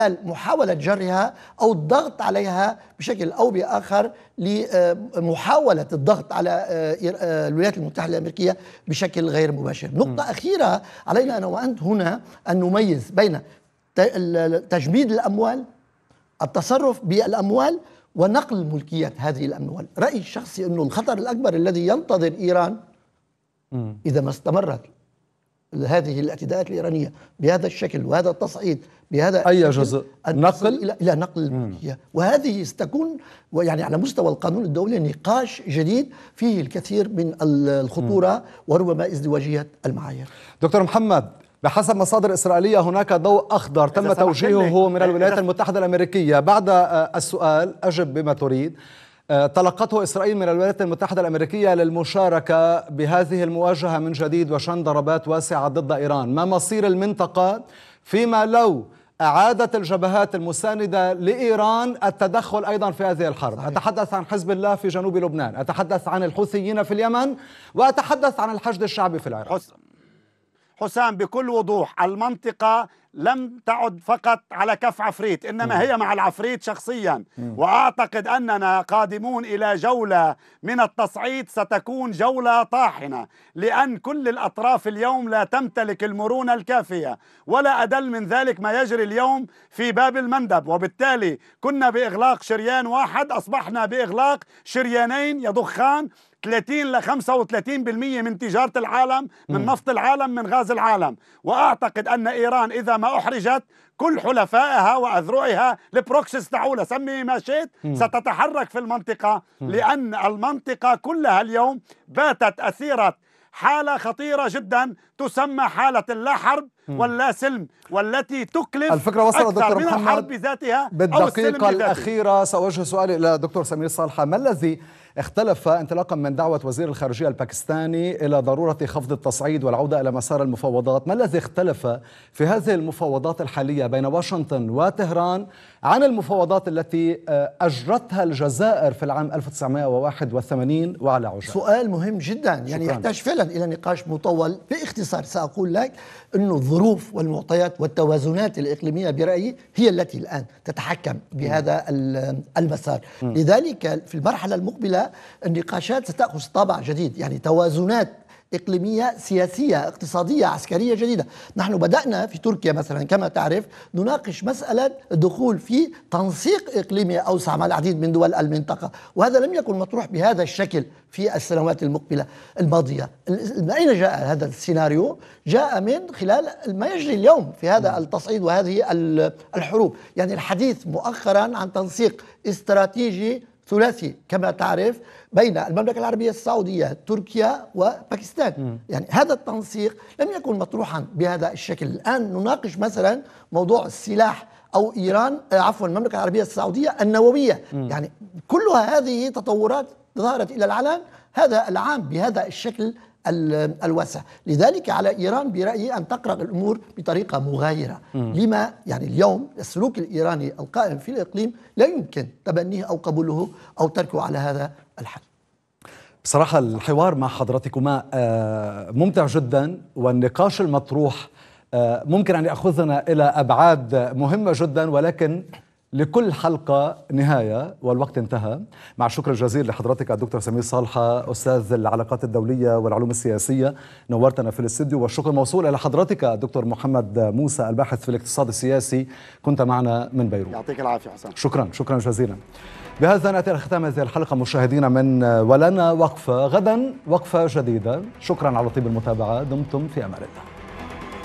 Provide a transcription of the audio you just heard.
محاولة جرها أو الضغط عليها بشكل أو بآخر لمحاولة الضغط على الولايات المتحدة الأمريكية بشكل غير مباشر. نقطة أخيرة علينا أنا وأنت هنا أن نميز بين تجميد الأموال، التصرف بالأموال، ونقل ملكية هذه الأموال. رأيي الشخصي أنه الخطر الأكبر الذي ينتظر إيران إذا ما استمرت هذه الاعتداءات الإيرانية بهذا الشكل وهذا التصعيد بهذا أي جزء نقل إلى نقل الملكية، وهذه ستكون يعني على مستوى القانون الدولي نقاش جديد فيه الكثير من الخطورة وربما ازدواجية المعايير. دكتور محمد، بحسب مصادر إسرائيلية هناك ضوء أخضر تم توجيهه من الولايات المتحدة الأمريكية. بعد السؤال أجب بما تريد. تلقته إسرائيل من الولايات المتحدة الأمريكية للمشاركة بهذه المواجهة من جديد وشن ضربات واسعة ضد إيران. ما مصير المنطقة فيما لو أعادت الجبهات المساندة لإيران التدخل أيضا في هذه الحرب؟ أتحدث عن حزب الله في جنوب لبنان، أتحدث عن الحوثيين في اليمن، وأتحدث عن الحشد الشعبي في العراق. حسام، بكل وضوح المنطقة لم تعد فقط على كف عفريت، إنما هي مع العفريت شخصيا. وأعتقد أننا قادمون إلى جولة من التصعيد ستكون جولة طاحنة، لأن كل الأطراف اليوم لا تمتلك المرونة الكافية، ولا أدل من ذلك ما يجري اليوم في باب المندب. وبالتالي كنا بإغلاق شريان واحد، أصبحنا بإغلاق شريانين يضخان 30 ل 35% من تجارة العالم، من نفط العالم، من غاز العالم. وأعتقد أن إيران إذا ما أحرجت كل حلفائها وأذرعها البروكسيز تاعولها، سمي ما شئت، ستتحرك في المنطقة، لأن المنطقة كلها اليوم باتت أثيرة حالة خطيرة جدا تسمى حالة اللا حرب واللا سلم، والتي تكلف الفكرة وصلت أكثر دكتور من محمد الحرب بذاتها. بالدقيقة الأخيرة سأوجه سؤالي إلى دكتور سمير صالحة. ما الذي اختلف انطلاقا من دعوة وزير الخارجية الباكستاني إلى ضرورة خفض التصعيد والعودة إلى مسار المفاوضات؟ ما الذي اختلف في هذه المفاوضات الحالية بين واشنطن وطهران عن المفاوضات التي أجرتها الجزائر في العام 1981 وعلى عجل؟ سؤال مهم جدا، يعني يحتاج فعلا إلى نقاش مطول. باختصار سأقول لك أن الظروف والمعطيات والتوازنات الإقليمية برأيي هي التي الآن تتحكم بهذا المسار. لذلك في المرحلة المقبلة النقاشات ستأخذ طابع جديد، يعني توازنات إقليمية سياسية اقتصادية عسكرية جديدة. نحن بدأنا في تركيا مثلا كما تعرف نناقش مسألة الدخول في تنسيق إقليمي أوسع مع العديد من دول المنطقة، وهذا لم يكن مطروح بهذا الشكل في السنوات المقبلة الماضية. من أين جاء هذا السيناريو؟ جاء من خلال ما يجري اليوم في هذا التصعيد وهذه الحروب. يعني الحديث مؤخرا عن تنسيق استراتيجي ثلاثي كما تعرف بين المملكة العربية السعودية، تركيا وباكستان. يعني هذا التنسيق لم يكن مطروحا بهذا الشكل. الآن نناقش مثلا موضوع السلاح أو إيران المملكة العربية السعودية النووية. يعني كلها هذه تطورات ظهرت إلى العلن هذا العام بهذا الشكل الواسع. لذلك على إيران برأيي أن تقرأ الأمور بطريقة مغايرة لما يعني اليوم السلوك الإيراني القائم في الإقليم لا يمكن تبنيه أو قبوله أو تركه على هذا الحال. بصراحة الحوار مع حضرتكما ممتع جدا، والنقاش المطروح ممكن أن يأخذنا إلى أبعاد مهمة جدا، ولكن لكل حلقة نهاية والوقت انتهى. مع الشكر الجزيل لحضرتك الدكتور سمير صالحة، أستاذ العلاقات الدولية والعلوم السياسية، نورتنا في الاستوديو. والشكر موصول إلى حضرتك الدكتور محمد موسى، الباحث في الاقتصاد السياسي، كنت معنا من بيروت. يعطيك العافية حسن. شكرا جزيلا. بهذا نأتي لختام هذه الحلقة مشاهدينا من ولنا وقفة، غدا وقفة جديدة. شكرا على طيب المتابعة، دمتم في أمان الله.